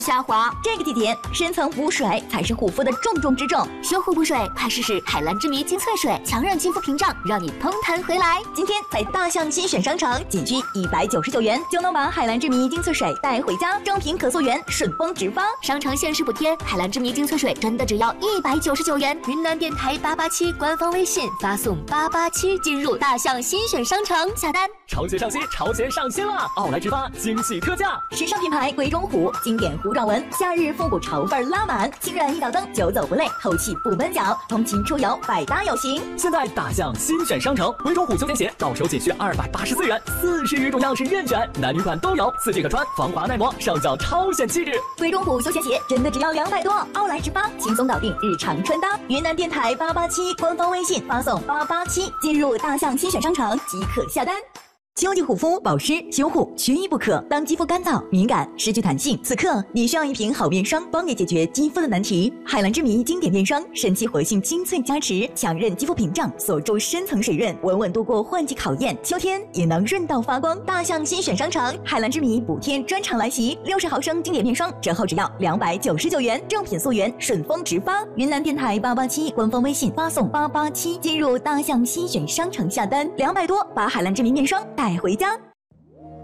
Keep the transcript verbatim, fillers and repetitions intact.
下滑。这个季节，深层补水才是护肤的重中之重。 修护补水，快试试海蓝之谜精粹水，强韧肌肤屏障，让你蓬弹回来。 今天在大象新选商城，仅需一百九十九元就能把海蓝之谜精粹水带回家，正品可溯源，顺丰直发。 商城限时补贴，海蓝之谜精粹水真的只要一百九十九元。云南电台八八七官方微信发送八八七进入大象新选商城下单。 潮鞋上新，潮鞋上新啦！奥莱直发惊喜特价， 时尚品牌鬼冢虎经典糊状纹，夏日复古潮范拉满，轻软一脚蹬，久走不累，透气不闷脚，通勤出游百搭有型。 现在大象新选商城，鬼冢虎休闲鞋到手仅需二百八十四元，四十余种样式任选，男女款都有，四季可穿，防滑耐磨，上脚超显气质。 鬼冢虎休闲鞋真的只要两百多，奥莱直发轻松搞定日常穿搭。云南电台八八七官方微信发送八八七进入大象新选商城即可下单。秋季护肤保湿修护缺一不可。当肌肤干燥敏感失去弹性，此刻你需要一瓶好面霜，帮你解决肌肤的难题。海蓝之谜经典面霜，神奇活性精粹加持，强韧肌肤屏障，锁住深层水润，稳稳度过换季考验，秋天也能润到发光。大象新选商城，海蓝之谜补贴专场来袭，六十毫升经典面霜折后只要两百九十九元，正品溯源，顺丰直发。云南电台八八七官方微信发送八八七进入大象新选商城下单，两百多把海蓝之谜面霜带回家。